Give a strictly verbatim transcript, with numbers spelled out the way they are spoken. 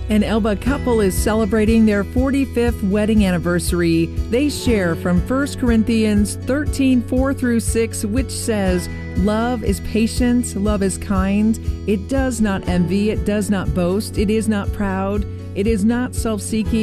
An Elba couple is celebrating their forty-fifth wedding anniversary. They share from First Corinthians thirteen, four through six, which says, "Love is patient, love is kind. It does not envy, it does not boast, it is not proud, it is not self-seeking.